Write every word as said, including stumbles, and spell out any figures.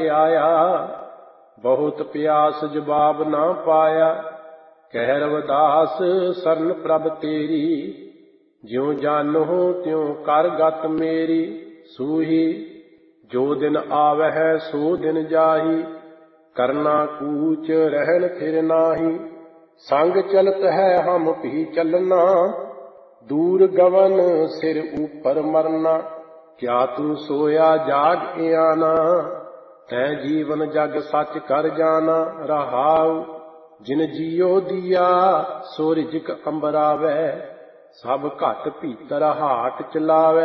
आया। बहुत प्यास जवाब ना पाया। कह रविदास शरण प्रभ तेरी, ज्यों जानो त्यों कर गत मेरी। सूही जो दिन आवह सो दिन जाही, करना कूच रहन फिर नाही। संग चलत है हम भी चलना, दूर गवन सिर ऊपर मरना। क्या तू सोया जाग आना, तै जीवन जग सच कर जाना। रहाउ जिन जियो दिया सो रिजक अंबरावै, सब घट भीतर हाट चलावै।